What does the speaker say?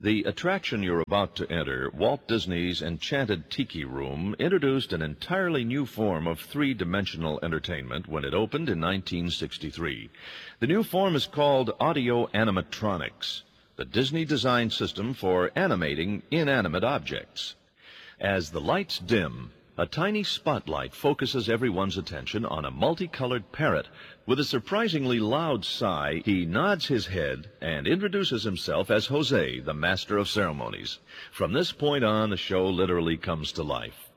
The attraction you're about to enter, Walt Disney's Enchanted Tiki Room, introduced an entirely new form of three-dimensional entertainment when it opened in 1963. The new form is called audio animatronics, the Disney design system for animating inanimate objects. As the lights dim, a tiny spotlight focuses everyone's attention on a multicolored parrot. With a surprisingly loud sigh, he nods his head and introduces himself as Jose, the master of ceremonies. From this point on, the show literally comes to life.